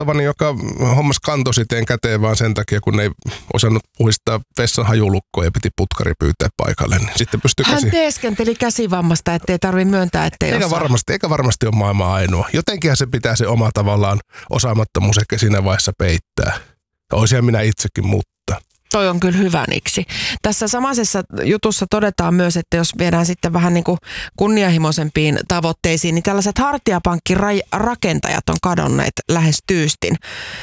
tuttavani, joka hommas kantositeen käteen vaan sen takia, kun ei osannut puhistaa vessan hajulukkoa ja piti putkari pyytää paikalle. Niin sitten hän teeskenteli käsivammasta, ettei tarvitse myöntää, ettei osaa. Eikä varmasti ole maailman ainoa. Jotenkinhan se pitää se oma tavallaan osaamattomuus ehkä siinä vaiheessa peittää. Olisin minä itsekin, mutta... Toi on kyllä hyvä niksi. Tässä samaisessa jutussa todetaan myös, että jos viedään sitten vähän niin kuin kunnianhimoisempiin tavoitteisiin, niin tällaiset hartiapankkirakentajat on kadonneet lähes tyystin.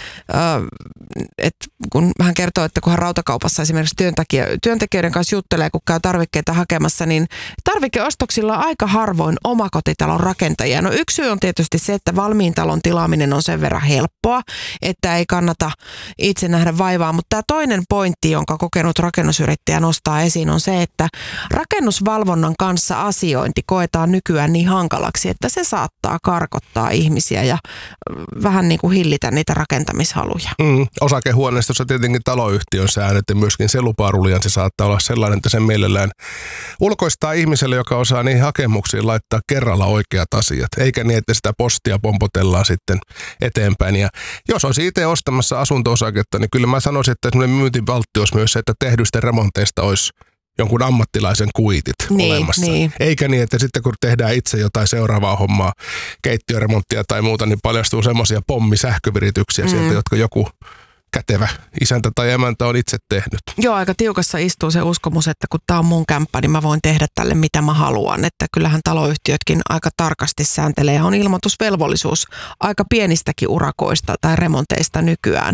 Kun hän kertoo, että kun hän rautakaupassa esimerkiksi työntekijöiden kanssa juttelee, kun käy tarvikkeita hakemassa, niin tarvikeostoksilla on aika harvoin omakotitalon rakentajia. No yksi syy on tietysti se, että valmiin talon tilaaminen on sen verran helppoa, että ei kannata itse nähdä vaivaa, mutta tämä toinen pointti, jonka kokenut rakennusyrittäjä nostaa esiin, on se, että rakennusvalvonnan kanssa asiointi koetaan nykyään niin hankalaksi, että se saattaa karkottaa ihmisiä ja vähän niin kuin hillitä niitä rakentamishaluja. Osakehuoneistossa tietenkin taloyhtiön säännöt ja myöskin se luparuljanssi saattaa olla sellainen, että sen mielellään ulkoistaa ihmiselle, joka osaa niihin hakemuksiin laittaa kerralla oikeat asiat, eikä niin, että sitä postia pompotellaan sitten eteenpäin. Ja jos olisi itse ostamassa asunto-osaketta, niin kyllä mä sanoisin, että semmoinen myyntivaltti olisi myös se, että tehdyistä remonteista olisi jonkun ammattilaisen kuitit olemassa. Niin. Eikä niin, että sitten kun tehdään itse jotain seuraavaa hommaa, keittiöremonttia tai muuta, niin paljastuu semmoisia pommisähkövirityksiä sieltä, jotka joku kätevä isäntä tai emäntä on itse tehnyt. Joo, aika tiukassa istuu se uskomus, että kun tämä on mun kämppä, niin mä voin tehdä tälle mitä mä haluan. Että kyllähän taloyhtiötkin aika tarkasti sääntelee ja on ilmoitusvelvollisuus aika pienistäkin urakoista tai remonteista nykyään.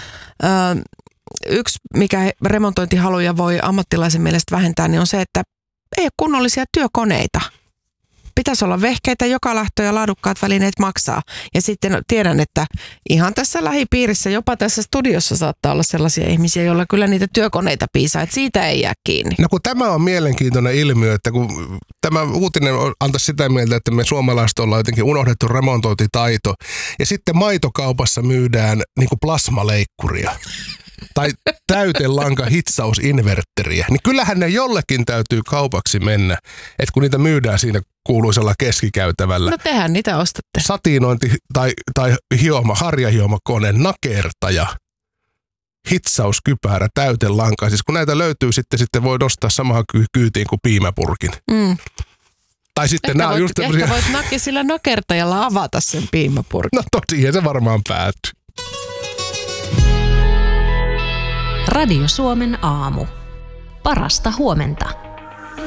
Yksi, mikä remontointihaluja voi ammattilaisen mielestä vähentää, niin on se, että ei ole kunnollisia työkoneita. Pitäisi olla vehkeitä joka lähtö ja laadukkaat välineet maksaa. Ja sitten tiedän, että ihan tässä lähipiirissä, jopa tässä studiossa saattaa olla sellaisia ihmisiä, joilla kyllä niitä työkoneita piisaa, että siitä ei jää kiinni. No kun tämä on mielenkiintoinen ilmiö, että kun tämä uutinen antaisi sitä mieltä, että me suomalaiset ollaan jotenkin unohdettu remontointitaito ja sitten maitokaupassa myydään niin kuin plasmaleikkuria. Tai täytelanka hitsausinvertteriä, niin kyllähän ne jollekin täytyy kaupaksi mennä, että kun niitä myydään siinä kuuluisella keskikäytävällä. No tehän niitä ostatte. Satinointi tai harjahiomakone, nakertaja, hitsauskypärä, täytelanka. Siis kun näitä löytyy, sitten voi nostaa samaan kyytiin kuin piimäpurkin. Tai sitten ehkä voit sillä nakertajalla avata sen piimäpurkin. No siihen se varmaan päättyy. Radio Suomen aamu. Parasta huomenta.